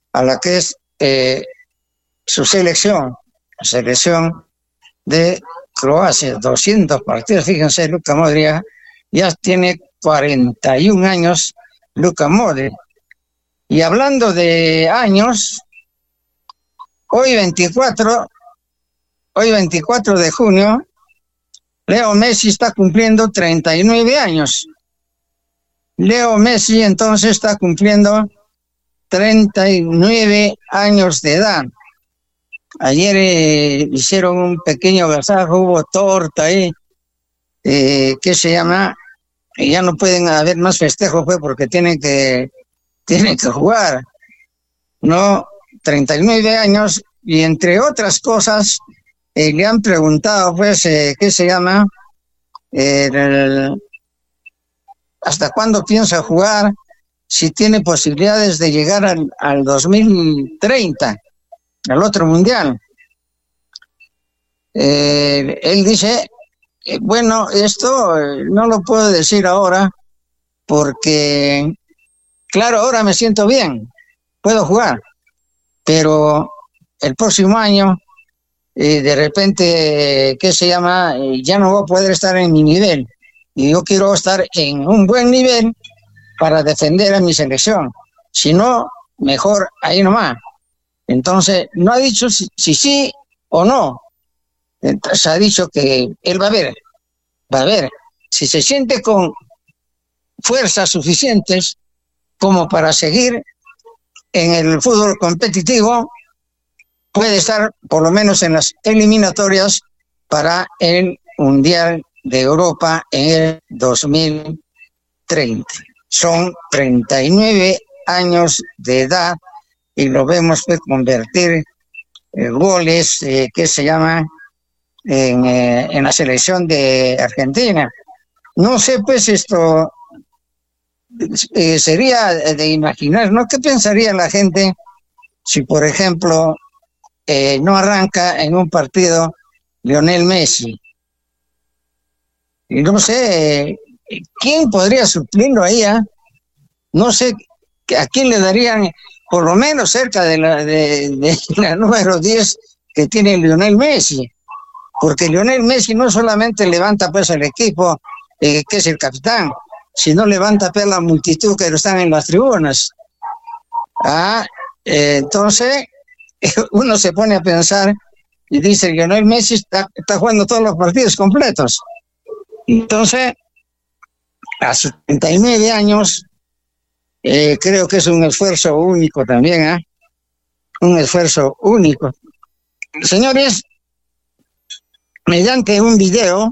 a la que es su selección, la selección de Croacia, 200 partidos, fíjense, Luka Modric ya tiene 41 años, Luka Modric. Y hablando de años, hoy 24 de junio, Leo Messi está cumpliendo 39 años. Leo Messi entonces está cumpliendo 39 años de edad. Ayer hicieron un pequeño agasajo, hubo torta ahí, ¿qué se llama? Y ya no pueden haber más festejos, pues, porque tienen que jugar, ¿no? 39 años, y entre otras cosas, le han preguntado, pues, ¿qué se llama? ¿Hasta cuándo piensa jugar? Si tiene posibilidades de llegar al 2030, al otro mundial. Él dice, bueno, esto no lo puedo decir ahora porque, claro, ahora me siento bien, puedo jugar, pero el próximo año, de repente, ¿qué se llama? Ya no voy a poder estar en mi nivel, y yo quiero estar en un buen nivel para defender a mi selección. Si no, mejor ahí nomás. Entonces, no ha dicho si sí o no. Entonces, ha dicho que él va a ver si se siente con fuerzas suficientes como para seguir en el fútbol competitivo, puede estar por lo menos en las eliminatorias para el Mundial de Europa en el 2030. Son 39 años de edad y lo vemos pues, convertir goles, que se llama, en la selección de Argentina. No sé, pues esto sería de imaginar, ¿no? ¿Qué pensaría la gente si, por ejemplo, no arranca en un partido Lionel Messi? Y no sé, ¿quién podría suplirlo ahí? No sé a quién le darían, por lo menos cerca de la número 10 que tiene Lionel Messi, porque Lionel Messi no solamente levanta pues el equipo, que es el capitán, sino levanta pues la multitud que están en las tribunas. Entonces, uno se pone a pensar y dice, Lionel Messi está jugando todos los partidos completos. Entonces, a sus 39 años, creo que es un esfuerzo único también, un esfuerzo único. Señores, mediante un video,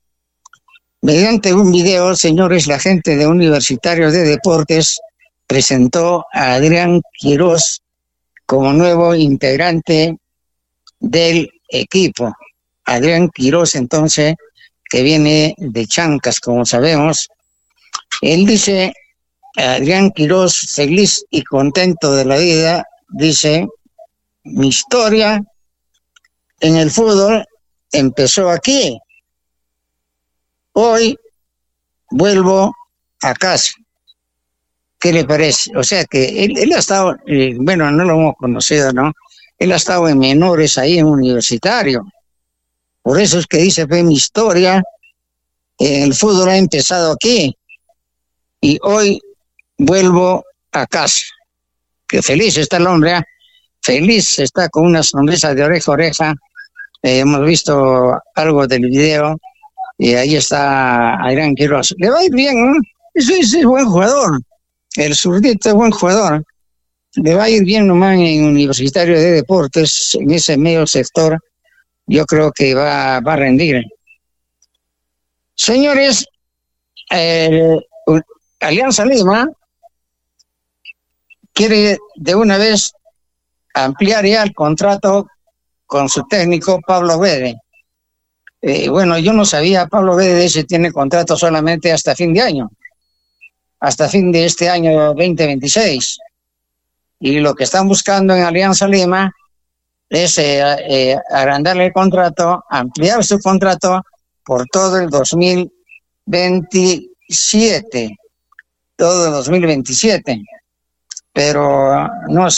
señores, la gente de Universitarios de Deportes presentó a Adrián Quirós como nuevo integrante del equipo. Adrián Quirós, entonces, que viene de Chancas, como sabemos. Él dice, Adrián Quirós, feliz y contento de la vida, dice, mi historia en el fútbol empezó aquí. Hoy vuelvo a casa. ¿Qué le parece? O sea que él ha estado, bueno, no lo hemos conocido, ¿no? Él ha estado en menores ahí en Universitario. Por eso es que dice, mi historia, el fútbol ha empezado aquí y hoy vuelvo a casa. Que feliz está el hombre, feliz, está con una sonrisa de oreja a oreja. Hemos visto algo del video y ahí está Adrián Quirós. Le va a ir bien, ¿no? Es buen jugador. El zurdito es buen jugador. Le va a ir bien nomás en Universitario de Deportes, en ese medio sector. Yo creo que va a rendir. Señores, Alianza Lima quiere de una vez ampliar ya el contrato con su técnico Pablo Guede. Bueno, yo no sabía, Pablo Guede se tiene contrato solamente hasta fin de año, hasta fin de este año 2026. Y lo que están buscando en Alianza Lima es agrandarle el contrato, ampliar su contrato por todo el 2027, todo el 2027. Pero no